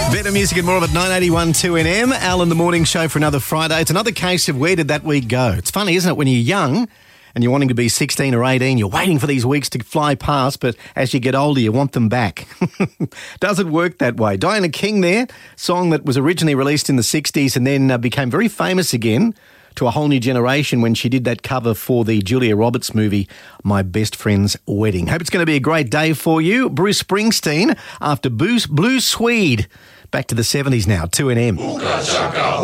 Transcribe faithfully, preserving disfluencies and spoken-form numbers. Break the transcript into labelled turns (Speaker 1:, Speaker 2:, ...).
Speaker 1: Better music and more of it, nine eighty-one two N M. Al in the Morning Show for another Friday. It's another case of where did that week go? It's funny, isn't it, when you're young and you're wanting to be sixteen or eighteen, you're waiting for these weeks to fly past, but as you get older, you want them back. Doesn't work that way. Diana King there, song that was originally released in the sixties and then uh, became very famous again to a whole new generation when she did that cover for the Julia Roberts movie, My Best Friend's Wedding. Hope it's going to be a great day for you. Bruce Springsteen, after Blue, Blue Swede. Back to the seventies now, two N M.